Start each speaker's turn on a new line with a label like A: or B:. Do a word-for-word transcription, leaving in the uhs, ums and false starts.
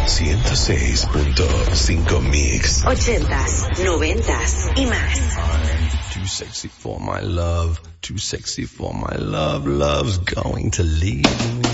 A: ciento seis punto cinco Mix.
B: Ochentas, noventas y más.
A: I'm too sexy for my love. Too sexy for my love. Love's going to leave me.